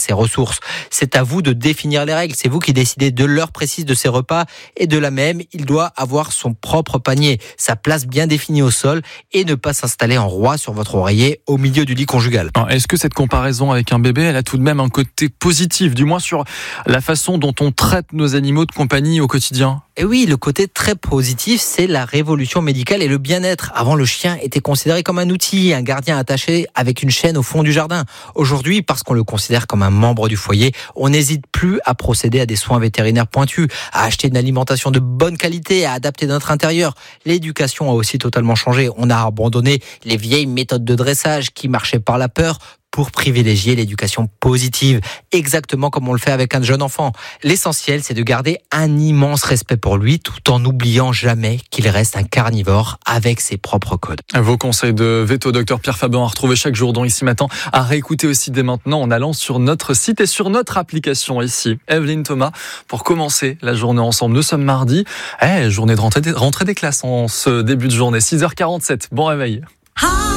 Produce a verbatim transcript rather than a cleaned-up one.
ses ressources. C'est à vous de définir les règles. C'est vous qui décidez de l'heure précise de ses repas et de la même, il doit avoir son propre panier, sa place bien définie au sol et ne pas s'installer en roi sur votre oreiller au milieu du lit conjugal. Alors, est-ce que cette comparaison avec un bébé, elle a tout de même un côté positif, du moins sur la façon dont on traite nos animaux de compagnie au quotidien ? Et oui, le côté très positif, c'est la révolution médicale et le bien-être. Avant, le chien était considéré comme un outil, un gardien attaché avec une chaîne au fond du jardin. Aujourd'hui, parce qu'on le considère comme un membre du foyer, on n'hésite plus à procéder à des soins vétérinaires pointus, à acheter une alimentation de bonne qualité, à adapter notre intérieur. L'éducation a aussi totalement changé. On a abandonné les vieilles méthodes de dressage qui marchaient par la peur pour privilégier l'éducation positive, exactement comme on le fait avec un jeune enfant. L'essentiel, c'est de garder un immense respect pour lui, tout en n'oubliant jamais qu'il reste un carnivore avec ses propres codes. Vos conseils de veto, docteur Pierre Faban, à retrouver chaque jour dans Ici Matin, à réécouter aussi dès maintenant en allant sur notre site et sur notre application ici. Evelyne Thomas, pour commencer la journée ensemble. Nous sommes mardi, eh, journée de rentrée des, rentrée des classes en ce début de journée, six heures quarante-sept. Bon réveil.